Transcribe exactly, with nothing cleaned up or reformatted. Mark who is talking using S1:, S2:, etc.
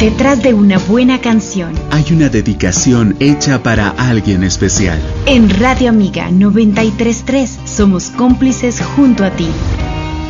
S1: Detrás de una buena canción
S2: hay una dedicación hecha para alguien especial.
S1: En Radio Amiga noventa y tres punto tres somos cómplices junto a ti.